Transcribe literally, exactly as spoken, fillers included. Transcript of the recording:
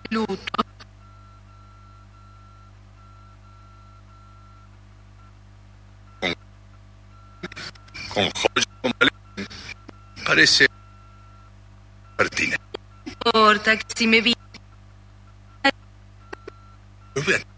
luto. Con, con joya, con Valentín, parece pertinente. No importa que si me vi... Muy bien.